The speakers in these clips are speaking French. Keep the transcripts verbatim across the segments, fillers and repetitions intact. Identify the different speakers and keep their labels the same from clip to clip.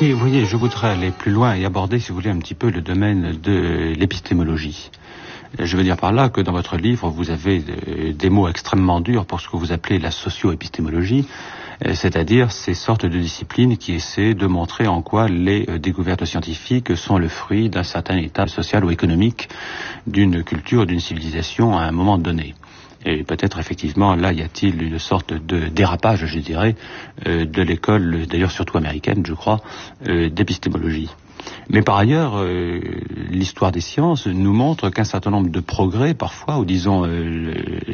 Speaker 1: Oui, vous voyez, je voudrais aller plus loin et aborder, si vous voulez, un petit peu le domaine de l'épistémologie. Je veux dire par là que dans votre livre, vous avez des mots extrêmement durs pour ce que vous appelez la socio-épistémologie, c'est-à-dire ces sortes de disciplines qui essaient de montrer en quoi les découvertes scientifiques sont le fruit d'un certain état social ou économique, d'une culture, d'une civilisation à un moment donné. Et peut-être effectivement, là, y a-t-il une sorte de dérapage, je dirais, euh, de l'école, d'ailleurs surtout américaine, je crois, euh, d'épistémologie. Mais par ailleurs, euh, l'histoire des sciences nous montre qu'un certain nombre de progrès, parfois, ou disons euh,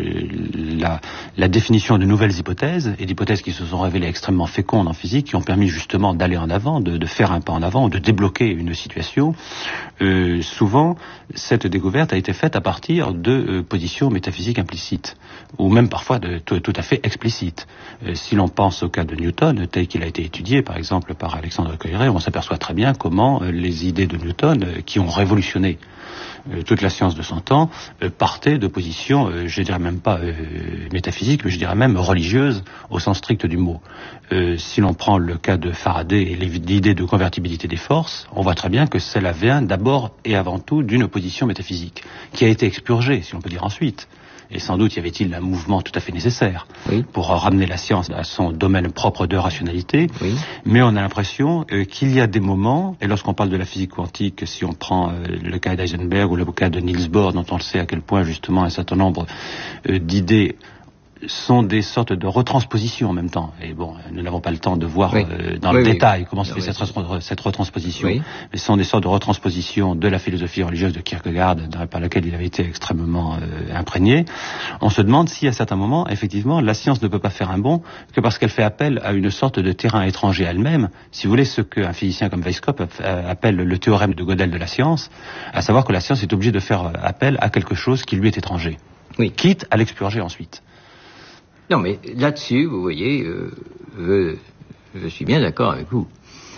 Speaker 1: la, la définition de nouvelles hypothèses, et d'hypothèses qui se sont révélées extrêmement fécondes en physique, qui ont permis justement d'aller en avant, de, de faire un pas en avant, de débloquer une situation, euh, souvent, cette découverte a été faite à partir de euh, positions métaphysiques implicites, ou même parfois de, tout, tout à fait explicites. Euh, si l'on pense au cas de Newton, tel qu'il a été étudié, par exemple, par Alexandre Koyré, on s'aperçoit très bien comment euh, les idées de Newton, euh, qui ont révolutionné euh, toute la science de son temps, euh, partaient de positions, euh, je dirais même pas euh, métaphysiques, mais je dirais même religieuses, au sens strict du mot. Euh, si l'on prend le cas de Faraday et l'idée de convertibilité des forces, on voit très bien que cela vient d'abord et avant tout d'une opposition métaphysique, qui a été expurgée, si l'on peut dire ensuite. Et sans doute y avait-il un mouvement tout à fait nécessaire oui. pour ramener la science à son domaine propre de rationalité. Oui. Mais on a l'impression euh, qu'il y a des moments, et lorsqu'on parle de la physique quantique, si on prend euh, le cas d'Heisenberg ou le cas de Niels Bohr, dont on le sait à quel point justement un certain nombre euh, d'idées sont des sortes de retranspositions en même temps. Et bon, nous n'avons pas le temps de voir oui. euh, dans oui, le oui. détail comment se fait oui. cette, cette retransposition. Oui. Mais ce sont des sortes de retranspositions de la philosophie religieuse de Kierkegaard, dans, par laquelle il avait été extrêmement euh, imprégné. On se demande si, à certains moments, effectivement, la science ne peut pas faire un bond que parce qu'elle fait appel à une sorte de terrain étranger à elle-même. Si vous voulez, ce qu'un physicien comme Weishaupt appelle le théorème de Gödel de la science, à savoir que la science est obligée de faire appel à quelque chose qui lui est étranger. Oui. Quitte à l'expurger ensuite.
Speaker 2: Non, mais là-dessus, vous voyez, euh, je, je suis bien d'accord avec vous.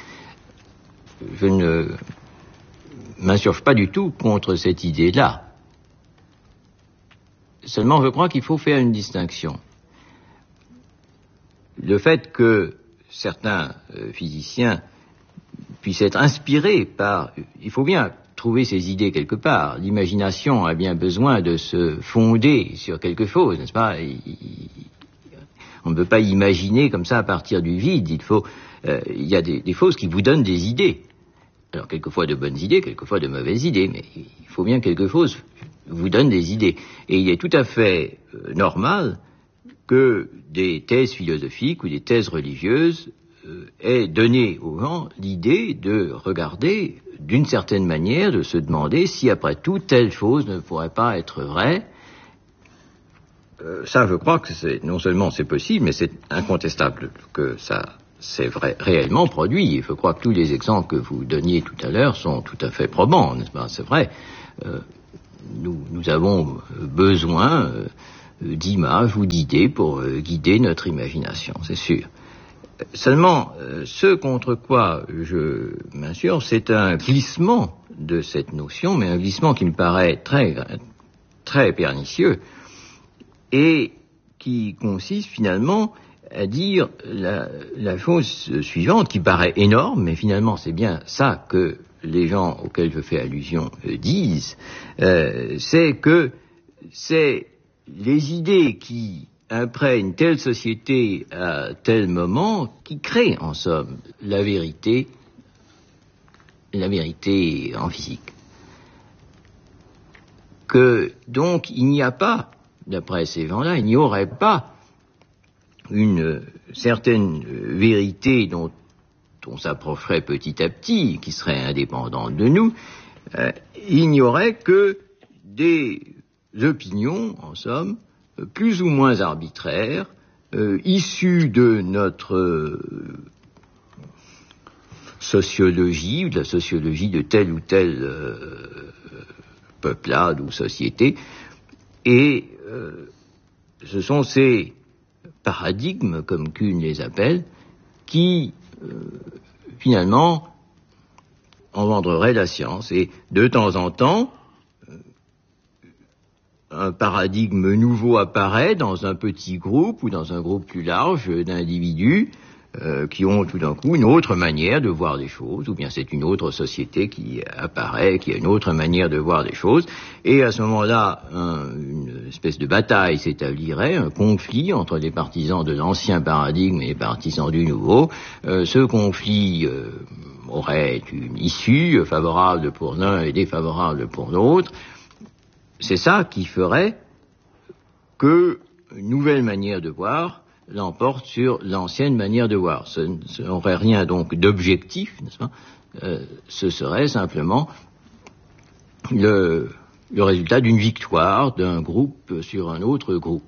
Speaker 2: Je ne m'insurge pas du tout contre cette idée-là. Seulement, je crois qu'il faut faire une distinction. Le fait que certains euh, physiciens puissent être inspirés par... Il faut bien trouver ces idées quelque part. L'imagination a bien besoin de se fonder sur quelque chose, n'est-ce pas ? Il, On ne peut pas imaginer comme ça à partir du vide. Il faut, euh, il y a des, des choses qui vous donnent des idées. Alors quelquefois de bonnes idées, quelquefois de mauvaises idées, mais il faut bien que quelque chose vous donne des idées. Et il est tout à fait euh, normal que des thèses philosophiques ou des thèses religieuses euh, aient donné aux gens l'idée de regarder d'une certaine manière, de se demander si après tout telle chose ne pourrait pas être vraie. Euh, ça, je crois que c'est, non seulement c'est possible, mais c'est incontestable que ça s'est vrai, réellement produit. Et je crois que tous les exemples que vous donniez tout à l'heure sont tout à fait probants, n'est-ce pas ? C'est vrai. Euh, nous, nous avons besoin euh, d'images ou d'idées pour euh, guider notre imagination, c'est sûr. Seulement, euh, ce contre quoi je m'insurge, c'est un glissement de cette notion, mais un glissement qui me paraît très, très pernicieux, et qui consiste finalement à dire la, la chose suivante, qui paraît énorme, mais finalement c'est bien ça que les gens auxquels je fais allusion euh, disent, euh, c'est que c'est les idées qui imprègnent telle société à tel moment qui créent en somme la vérité, la vérité en physique. Que donc il n'y a pas, d'après ces gens-là, il n'y aurait pas une certaine vérité dont on s'approcherait petit à petit, qui serait indépendante de nous, euh, il n'y aurait que des opinions, en somme, plus ou moins arbitraires, euh, issues de notre euh, sociologie, ou de la sociologie de telle ou telle euh, peuplade ou société, et euh, ce sont ces paradigmes, comme Kuhn les appelle, qui, euh, finalement, engendreraient la science. Et de temps en temps, euh, un paradigme nouveau apparaît dans un petit groupe ou dans un groupe plus large d'individus, euh, qui ont tout d'un coup une autre manière de voir les choses, ou bien c'est une autre société qui apparaît, qui a une autre manière de voir les choses, et à ce moment-là, un, une espèce de bataille s'établirait, un conflit entre les partisans de l'ancien paradigme et les partisans du nouveau. Euh, ce conflit euh, aurait une issue favorable pour l'un et défavorable pour l'autre. C'est ça qui ferait que une nouvelle manière de voir l'emporte sur l'ancienne manière de voir. Ce n'aurait rien donc d'objectif, n'est-ce pas? Euh, ce serait simplement le, le résultat d'une victoire d'un groupe sur un autre groupe.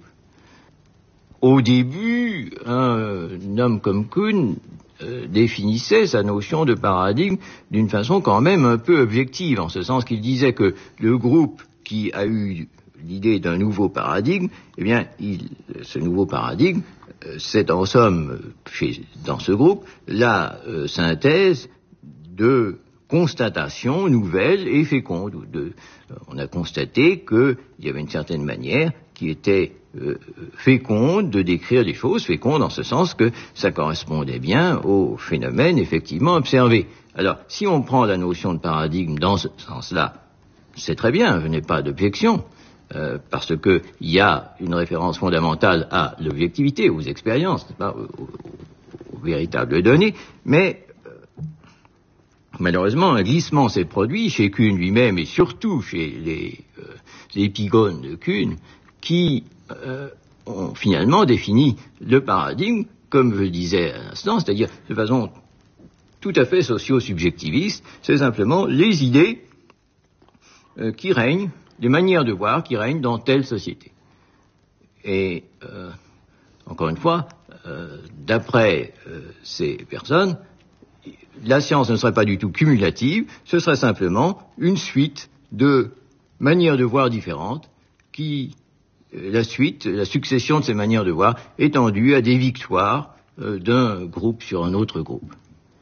Speaker 2: Au début, un, un homme comme Kuhn euh, définissait sa notion de paradigme d'une façon quand même un peu objective, en ce sens qu'il disait que le groupe qui a eu l'idée d'un nouveau paradigme, eh bien, il, ce nouveau paradigme, euh, c'est en somme, chez, dans ce groupe, la euh, synthèse de constatations nouvelles et fécondes. De, euh, on a constaté qu'il y avait une certaine manière qui était euh, féconde de décrire les choses, féconde en ce sens que ça correspondait bien aux phénomènes effectivement observés. Alors, si on prend la notion de paradigme dans ce sens-là, c'est très bien, je n'ai pas d'objection. Euh, parce que il y a une référence fondamentale à l'objectivité, aux expériences, n'est-ce pas, aux, aux, aux véritables données, mais euh, malheureusement un glissement s'est produit chez Kuhn lui-même et surtout chez les, euh, les épigones de Kuhn qui euh, ont finalement défini le paradigme, comme je le disais à l'instant, c'est-à-dire de façon tout à fait socio-subjectiviste, c'est simplement les idées euh, qui règnent, des manières de voir qui règnent dans telle société. Et, euh, encore une fois, euh, d'après euh, ces personnes, la science ne serait pas du tout cumulative, ce serait simplement une suite de manières de voir différentes qui, euh, la suite, la succession de ces manières de voir étendue à des victoires euh, d'un groupe sur un autre groupe.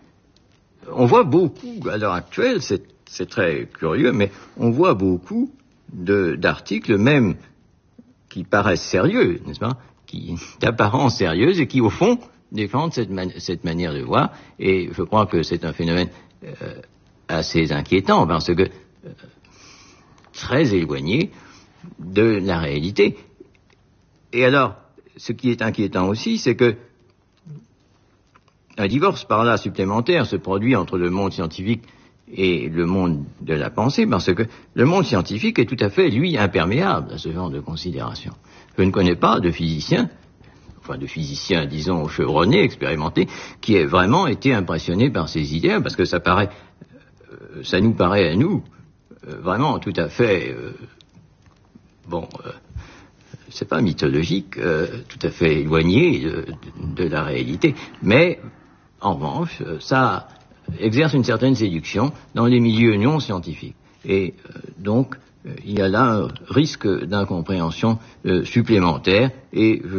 Speaker 2: On voit beaucoup, à l'heure actuelle, c'est, c'est très curieux, mais on voit beaucoup De, d'articles même qui paraissent sérieux, n'est-ce pas, qui d'apparence sérieuse et qui au fond défendent cette, man- cette manière de voir, et je crois que c'est un phénomène euh, assez inquiétant parce que euh, très éloigné de la réalité. Et alors, ce qui est inquiétant aussi, c'est que un divorce par là supplémentaire se produit entre le monde scientifique et le monde de la pensée, parce que le monde scientifique est tout à fait, lui, imperméable à ce genre de considération. Je ne connais pas de physicien, enfin de physicien, disons, chevronné, expérimenté, qui ait vraiment été impressionné par ces idées, parce que ça paraît, euh, ça nous paraît à nous, euh, vraiment tout à fait, euh, bon, euh, c'est pas mythologique, euh, tout à fait éloigné de, de, de la réalité, mais, en revanche, ça exerce une certaine séduction dans les milieux non scientifiques. Et euh, donc, euh, il y a là un risque d'incompréhension euh, supplémentaire, et je